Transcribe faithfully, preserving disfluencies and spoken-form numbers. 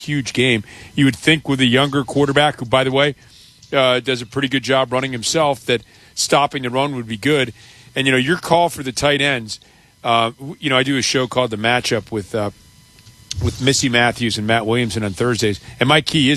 huge game. You would think with a younger quarterback, who, by the way, uh, does a pretty good job running himself, that stopping the run would be good. And, you know, your call for the tight ends, uh, you know, I do a show called The Matchup with uh, with Missy Matthews and Matt Williamson on Thursdays. And my key is